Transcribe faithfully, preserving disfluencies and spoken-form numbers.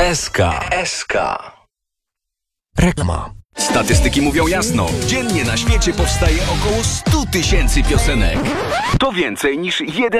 S K. S K. Reklama. Statystyki mówią jasno. Dziennie na świecie powstaje około sto tysięcy piosenek. To więcej niż jeden